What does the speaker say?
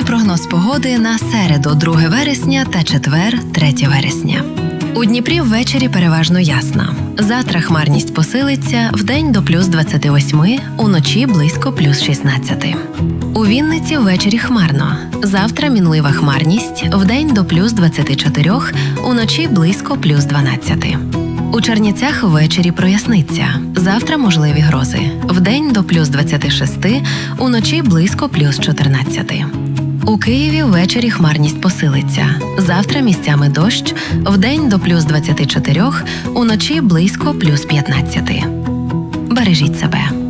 прогноз погоди на середу, 2 вересня та четвер, 3 вересня. У Дніпрі ввечері переважно ясно. Завтра хмарність посилиться, вдень до плюс 28, уночі близько плюс 16. У Вінниці ввечері хмарно. Завтра мінлива хмарність, вдень до плюс 24, уночі близько плюс 12. У Чернівцях ввечері проясниться. Завтра можливі грози. Вдень до плюс 26, уночі близько плюс 14. У Києві ввечері хмарність посилиться. Завтра місцями дощ, вдень до плюс 24, уночі близько плюс 15. Бережіть себе.